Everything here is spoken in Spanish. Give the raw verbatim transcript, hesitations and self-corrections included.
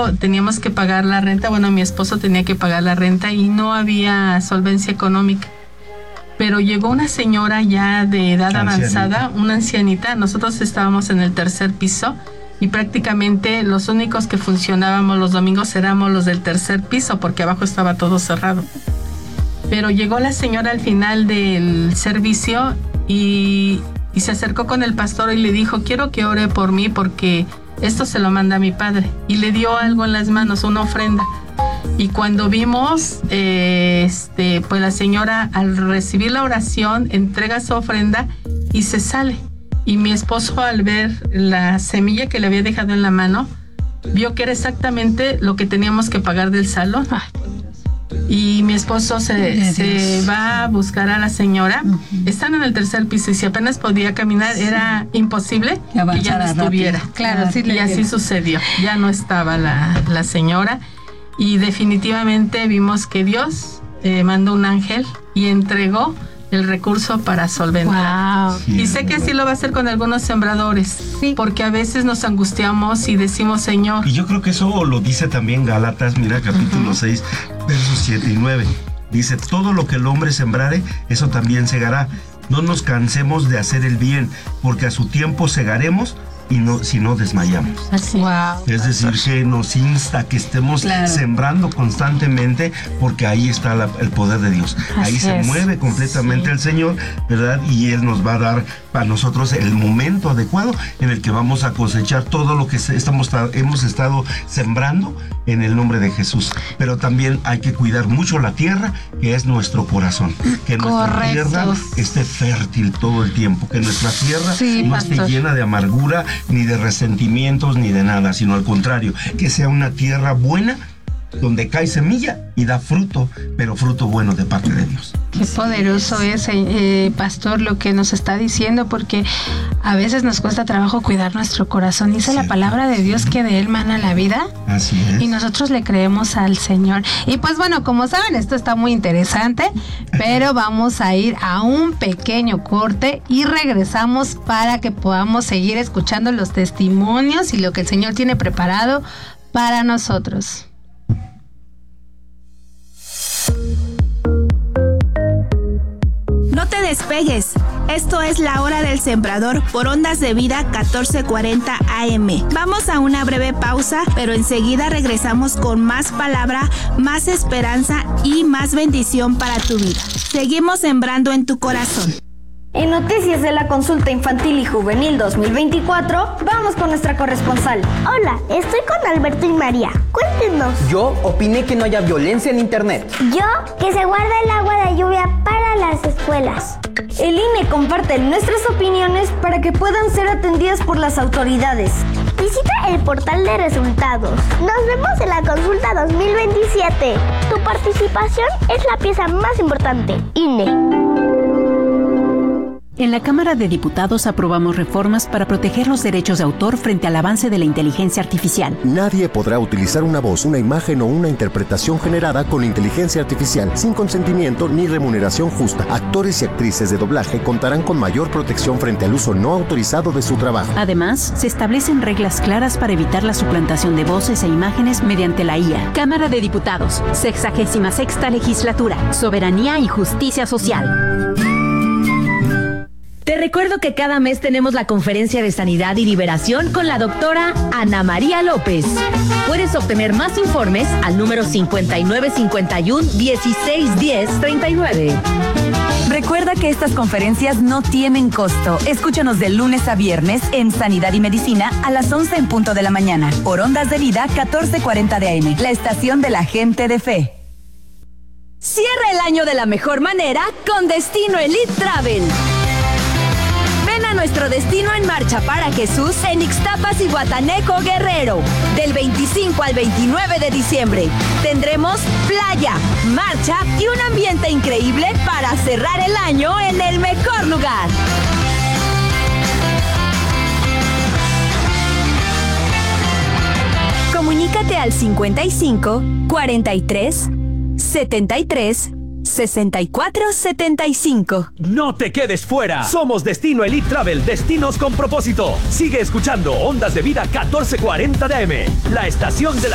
momento teníamos que pagar la renta, bueno, mi esposo tenía que pagar la renta y no había solvencia económica. Pero llegó una señora ya de edad ancianita. avanzada, una ancianita, nosotros estábamos en el tercer piso y prácticamente los únicos que funcionábamos los domingos éramos los del tercer piso porque abajo estaba todo cerrado. Pero llegó la señora al final del servicio y, y se acercó con el pastor y le dijo, quiero que ore por mí porque esto se lo manda mi padre. Y le dio algo en las manos, una ofrenda. Y cuando vimos, eh, este, pues la señora al recibir la oración entrega su ofrenda y se sale. Y mi esposo al ver la semilla que le había dejado en la mano, vio que era exactamente lo que teníamos que pagar del salón. Y mi esposo se, se va a buscar a la señora. Uh-huh. Están en el tercer piso y si apenas podía caminar, sí. era imposible que, que ya no estuviera. Rápido. Claro, sí, y así sucedió. Ya no estaba la, la señora. Y definitivamente vimos que Dios eh, mandó un ángel y entregó el recurso para solventar. Wow. Sí, y sé que así lo va a hacer con algunos sembradores, sí. porque a veces nos angustiamos y decimos, Señor. Y yo creo que eso lo dice también Gálatas, mira, capítulo uh-huh. seis, versos siete y nueve. Dice, todo lo que el hombre sembrare, eso también segará. No nos cansemos de hacer el bien, porque a su tiempo segaremos y no, si no desmayamos. Así. Wow. Es decir, que nos insta que estemos claro. sembrando constantemente, porque ahí está la, el poder de Dios. Así ahí se es. mueve completamente sí. el Señor, ¿verdad? Y Él nos va a dar para nosotros el momento adecuado en el que vamos a cosechar todo lo que estamos, hemos estado sembrando en el nombre de Jesús. Pero también hay que cuidar mucho la tierra, que es nuestro corazón. Que nuestra Correcto. tierra esté fértil todo el tiempo, que nuestra tierra sí, no pastor. esté llena de amargura, ni de resentimientos, ni de nada, sino al contrario, que sea una tierra buena, donde cae semilla y da fruto, pero fruto bueno de parte de Dios. Qué poderoso es, eh, pastor, lo que nos está diciendo, porque a veces nos cuesta trabajo cuidar nuestro corazón. Dice sí. la palabra de Dios que de él mana la vida. Así es. Y nosotros le creemos al Señor. Y pues bueno, como saben, esto está muy interesante, pero vamos a ir a un pequeño corte y regresamos para que podamos seguir escuchando los testimonios y lo que el Señor tiene preparado para nosotros. No te despegues. Esto es La Hora del Sembrador por Ondas de Vida catorce cuarenta A M. Vamos a una breve pausa, pero enseguida regresamos con más palabra, más esperanza y más bendición para tu vida. Seguimos sembrando en tu corazón. En noticias de la consulta infantil y juvenil dos mil veinticuatro, vamos con nuestra corresponsal. Hola, estoy con Alberto y María. Cuéntenos. Yo opiné que no haya violencia en internet. Yo, que se guarda el agua de lluvia para las escuelas. El I N E comparte nuestras opiniones para que puedan ser atendidas por las autoridades. Visita el portal de resultados. Nos vemos en la consulta dos mil veintisiete. Tu participación es la pieza más importante. I N E. En la Cámara de Diputados aprobamos reformas para proteger los derechos de autor frente al avance de la inteligencia artificial. Nadie podrá utilizar una voz, una imagen o una interpretación generada con inteligencia artificial sin consentimiento ni remuneración justa. Actores y actrices de doblaje contarán con mayor protección frente al uso no autorizado de su trabajo. Además, se establecen reglas claras para evitar la suplantación de voces e imágenes mediante la I A. Cámara de Diputados, sexagésima sexta legislatura, soberanía y justicia social. Te recuerdo que cada mes tenemos la conferencia de sanidad y liberación con la doctora Ana María López. Puedes obtener más informes al número cincuenta y nueve cincuenta y uno, dieciséis diez, treinta y nueve. Recuerda que estas conferencias no tienen costo. Escúchanos de lunes a viernes en Sanidad y Medicina a las once en punto de la mañana por Ondas de Vida catorce cuarenta de A M, la estación de la gente de fe. Cierra el año de la mejor manera con Destino Elite Travel. Ven a nuestro destino en marcha para Jesús en Ixtapas y Guataneco, Guerrero. Del veinticinco al veintinueve de diciembre. Tendremos playa, marcha y un ambiente increíble para cerrar el año en el mejor lugar. Comunícate al cincuenta y cinco, cuarenta y tres, setenta y tres, sesenta y cuatro setenta y cinco. No te quedes fuera. Somos Destino Elite Travel, destinos con propósito. Sigue escuchando Ondas de Vida catorce cuarenta de A M, la estación de la